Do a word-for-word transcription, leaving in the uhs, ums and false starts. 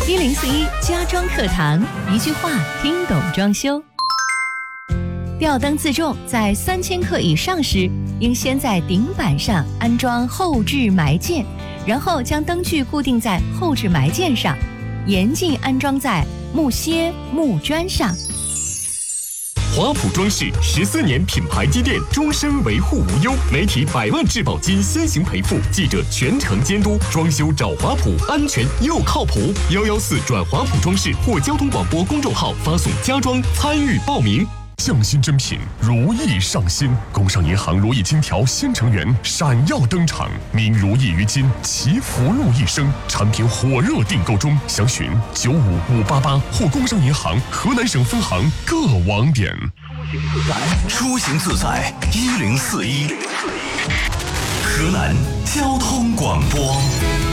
一零四一家装课堂，一句话听懂装修。吊灯自重在三千克以上时，应先在顶板上安装后置埋件，然后将灯具固定在后置埋件上，严禁安装在木楔、木砖上。 华普装饰十四年品牌积淀，终身维护无忧，媒体百万质保金先行赔付，记者全程监督，装修找华普，安全又靠谱。幺幺四转华普装饰或交通广播公众号发送家装参与报名。 匠心珍品，如意上新。工商银行如意金条新成员闪耀登场，名如意于今，祈福禄一生。产品火热订购中，详询九五五八八或工商银行河南省分行各网点。 出行自在一零四一，河南交通广播。